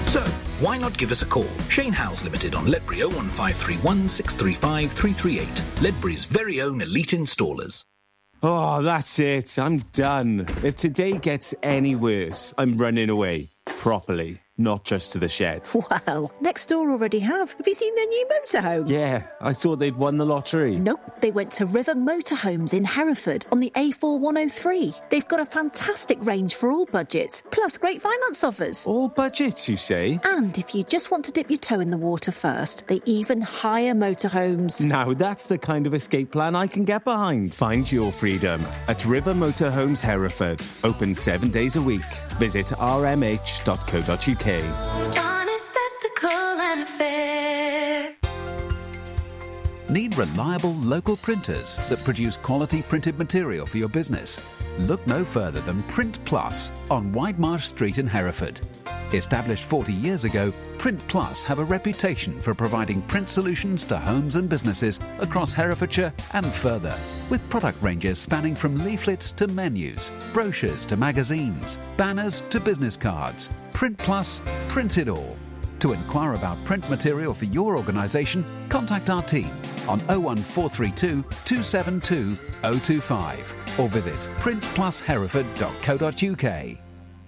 So, why not give us a call? Shane Howes Limited on Ledbury 01531 635 338. Ledbury's very own elite installers. Oh, that's it. I'm done. If today gets any worse, I'm running away. Properly. Not just to the shed. Well, next door already have. Have you seen their new motorhome? Yeah, I thought they'd won the lottery. Nope, they went to River Motorhomes in Hereford on the A4103. They've got a fantastic range for all budgets, plus great finance offers. All budgets, you say? And if you just want to dip your toe in the water first, they even hire motorhomes. Now that's the kind of escape plan I can get behind. Find your freedom at River Motorhomes Hereford. Open 7 days a week. Visit rmh.co.uk. Honest, ethical and fair. Need reliable local printers that produce quality printed material for your business? Look no further than Print Plus on Widemarsh Street in Hereford. Established 40 years ago, Print Plus have a reputation for providing print solutions to homes and businesses across Herefordshire and further, with product ranges spanning from leaflets to menus, brochures to magazines, banners to business cards. Print Plus, print it all. To inquire about print material for your organisation, contact our team on 01432 272 025 or visit printplushereford.co.uk.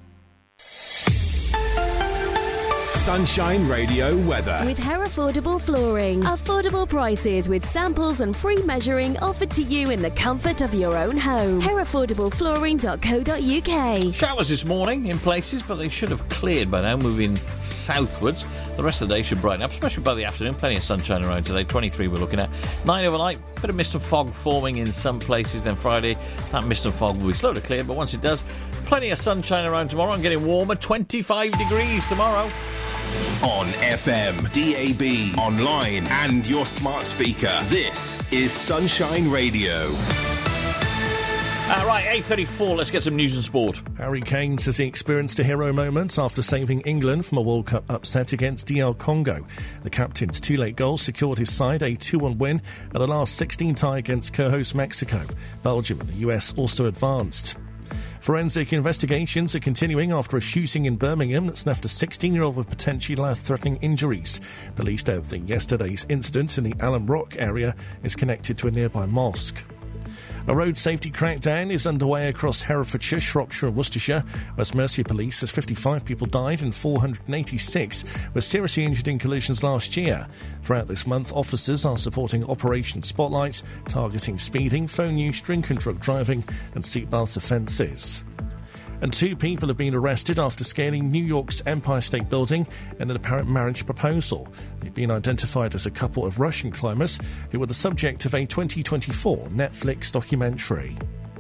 Sunshine Radio weather. With Herefordable Flooring. Affordable prices with samples and free measuring offered to you in the comfort of your own home. Herefordablepflooring.co.uk. Showers this morning in places, but they should have cleared by now, moving southwards. The rest of the day should brighten up, especially by the afternoon. Plenty of sunshine around today. 23 we're looking at. 9 overnight, bit of mist and fog forming in some places. Then Friday, that mist and fog will be slow to clear, but once it does, plenty of sunshine around tomorrow and getting warmer. 25 degrees tomorrow. On FM, DAB, online and your smart speaker. This is Sunshine Radio. Right, 8:34, let's get some news and sport. Harry Kane says he experienced a hero moment after saving England from a World Cup upset against DR Congo. The captain's two late goals secured his side a 2-1 win at a last 16 tie against co-host Mexico. Belgium and the US also advanced. Forensic investigations are continuing after a shooting in Birmingham that's left a 16-year-old with potentially life-threatening injuries. Police don't think yesterday's incident in the Alum Rock area is connected to a nearby mosque. A road safety crackdown is underway across Herefordshire, Shropshire and Worcestershire. West Mercia Police says 55 people died and 486 were seriously injured in collisions last year. Throughout this month, officers are supporting Operation Spotlight, targeting speeding, phone use, drink and drug driving and seatbelt offences. And 2 people have been arrested after scaling New York's Empire State Building in an apparent marriage proposal. They've been identified as a couple of Russian climbers who were the subject of a 2024 Netflix documentary.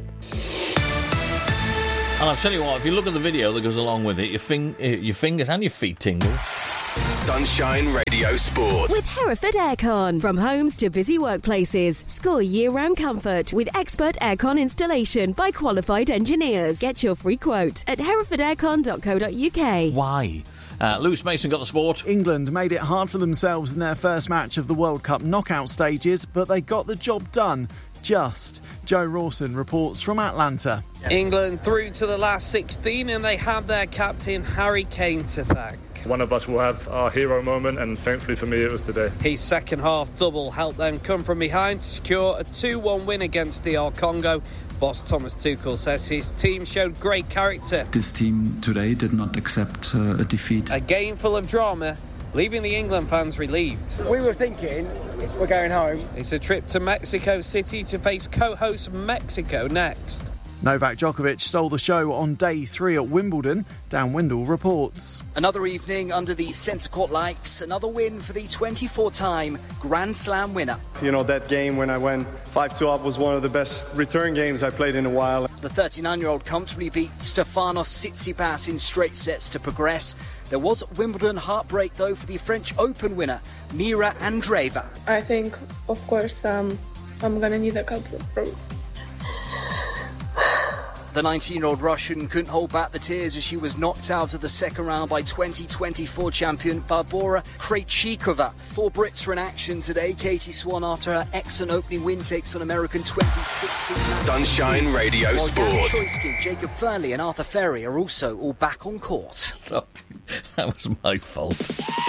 And I'll tell you what, if you look at the video that goes along with it, your fingers and your feet tingle. Sunshine Radio Sport. With Hereford Aircon. From homes to busy workplaces. Score year-round comfort with expert aircon installation by qualified engineers. Get your free quote at herefordaircon.co.uk. Why? Lewis Mason got the sport. England made it hard for themselves in their first match of the World Cup knockout stages, but they got the job done. Just. Joe Rawson reports from Atlanta. England through to the last 16 and they have their captain Harry Kane to thank. One of us will have our hero moment, and thankfully for me it was today. His second half double helped them come from behind to secure a 2-1 win against DR Congo. Boss Thomas Tuchel says his team showed great character. This team today did not accept a defeat. A game full of drama, leaving the England fans relieved. We were thinking we're going home. It's a trip to Mexico City to face co-host Mexico next. Novak Djokovic stole the show on day 3 at Wimbledon. Dan Windle reports. Another evening under the centre court lights. Another win for the 24-time Grand Slam winner. You know, that game when I went 5-2 up was one of the best return games I played in a while. The 39-year-old comfortably beat Stefanos Tsitsipas in straight sets to progress. There was Wimbledon heartbreak, though, for the French Open winner, Mira Andreeva. I think, of course, I'm going to need a couple of throws. The 19-year-old Russian couldn't hold back the tears as she was knocked out of the second round by 2024 champion Barbora Krejcikova. 4 Brits are in action today. Katie Swan, after her excellent opening win, takes on American 2016 Sunshine Radio Sport. Troitsky, Jacob Fernley and Arthur Ferry are also all back on court. Sorry, that was my fault.